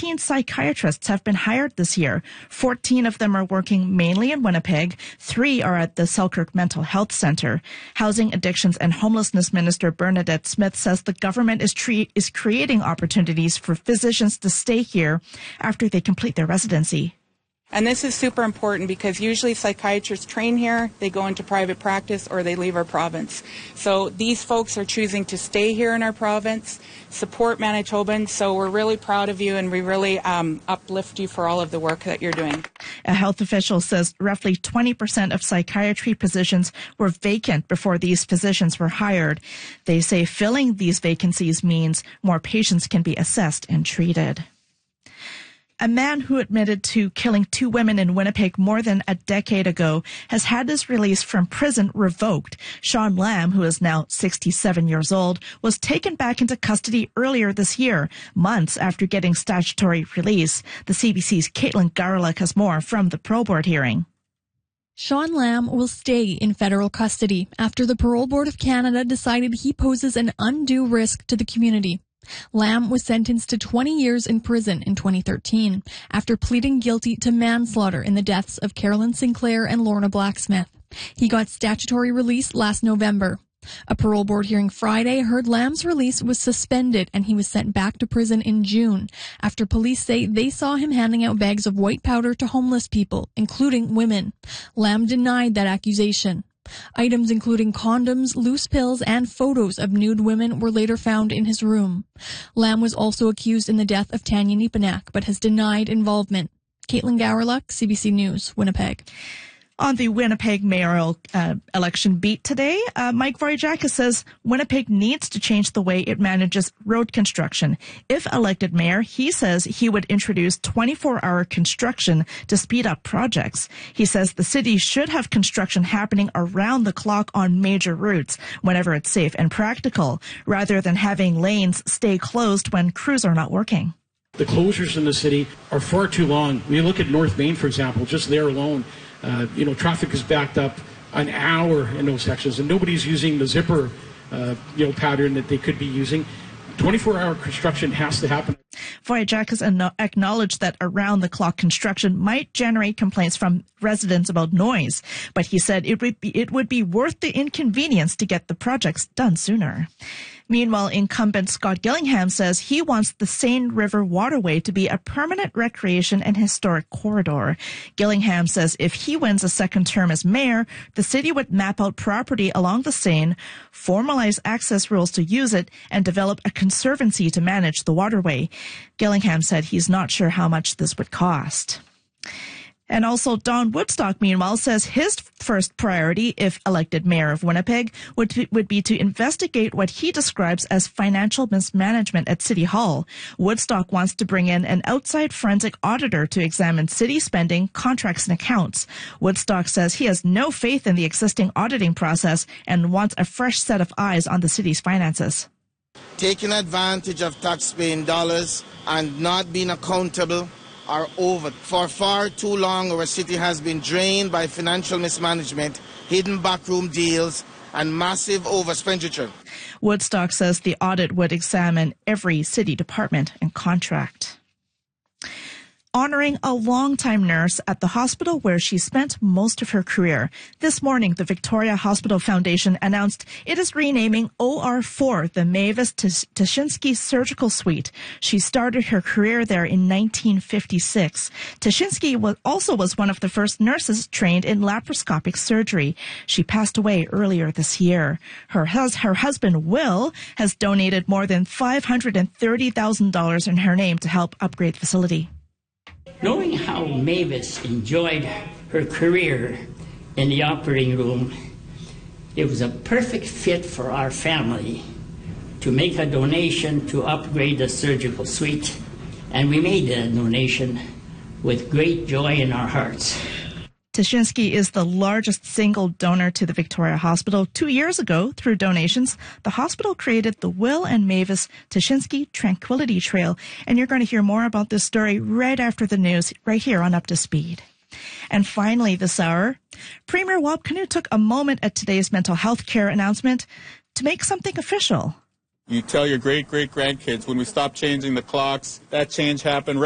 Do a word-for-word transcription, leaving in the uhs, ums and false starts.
fifteen psychiatrists have been hired this year. fourteen of them are working mainly in Winnipeg. Three are at the Selkirk Mental Health Centre. Housing, Addictions and Homelessness Minister Bernadette Smith says the government is, tre- is creating opportunities for physicians to stay here after they complete their residency. And this is super important because usually psychiatrists train here, they go into private practice, or they leave our province. So these folks are choosing to stay here in our province, support Manitobans. So we're really proud of you, and we really um, uplift you for all of the work that you're doing. A health official says roughly twenty percent of psychiatry positions were vacant before these positions were hired. They say filling these vacancies means more patients can be assessed and treated. A man who admitted to killing two women in Winnipeg more than a decade ago has had his release from prison revoked. Sean Lamb, who is now sixty-seven years old, was taken back into custody earlier this year, months after getting statutory release. The C B C's Caitlin Garlick has more from the parole board hearing. Sean Lamb will stay in federal custody after the Parole Board of Canada decided he poses an undue risk to the community. Lamb was sentenced to twenty years in prison in twenty thirteen after pleading guilty to manslaughter in the deaths of Carolyn Sinclair and Lorna Blacksmith. He got statutory release last November. A parole board hearing Friday heard Lamb's release was suspended and he was sent back to prison in June after police say they saw him handing out bags of white powder to homeless people, including women. Lamb denied that accusation. Items including condoms, loose pills, and photos of nude women were later found in his room. Lamb was also accused in the death of Tanya Nepanak, but has denied involvement. Caitlin Gowerluck, C B C News, Winnipeg. On the Winnipeg mayoral uh, election beat today, uh, Mike Vorjaka says Winnipeg needs to change the way it manages road construction. If elected mayor, he says he would introduce twenty-four hour construction to speed up projects. He says the city should have construction happening around the clock on major routes whenever it's safe and practical, rather than having lanes stay closed when crews are not working. The closures in the city are far too long. We look at North Main, for example, just there alone. Uh, you know, traffic is backed up an hour in those sections, and nobody's using the zipper, uh, you know, pattern that they could be using. twenty-four hour construction has to happen. Vorjaka has acknowledged that around-the-clock construction might generate complaints from residents about noise, but he said it would be, it would be worth the inconvenience to get the projects done sooner. Meanwhile, incumbent Scott Gillingham says he wants the Seine River Waterway to be a permanent recreation and historic corridor. Gillingham says if he wins a second term as mayor, the city would map out property along the Seine, formalize access rules to use it, and develop a conservancy to manage the waterway. Gillingham said he's not sure how much this would cost. And also, Don Woodstock, meanwhile, says his first priority, if elected mayor of Winnipeg, would be, would be to investigate what he describes as financial mismanagement at City Hall. Woodstock wants to bring in an outside forensic auditor to examine city spending, contracts, and accounts. Woodstock says he has no faith in the existing auditing process and wants a fresh set of eyes on the city's finances. Taking advantage of taxpaying dollars and not being accountable are over. For far too long, our city has been drained by financial mismanagement, hidden backroom deals, and massive overexpenditure. Woodstock says the audit would examine every city department and contract. Honoring a longtime nurse at the hospital where she spent most of her career. This morning, the Victoria Hospital Foundation announced it is renaming O R four the Mavis Tashinsky Surgical Suite. She started her career there in nineteen fifty-six. Tashinsky was also was one of the first nurses trained in laparoscopic surgery. She passed away earlier this year. Her, hus- her husband, Will, has donated more than five hundred thirty thousand dollars in her name to help upgrade the facility. Knowing how Mavis enjoyed her career in the operating room, it was a perfect fit for our family to make a donation to upgrade the surgical suite, and we made the donation with great joy in our hearts. Tashinsky is the largest single donor to the Victoria Hospital. Two years ago, through donations, the hospital created the Will and Mavis Tashinsky Tranquility Trail. And you're going to hear more about this story right after the news, right here on Up to Speed. And finally this hour, Premier Wab Kinew took a moment at today's mental health care announcement to make something official. You tell your great-great-grandkids when we stop changing the clocks, that change happened right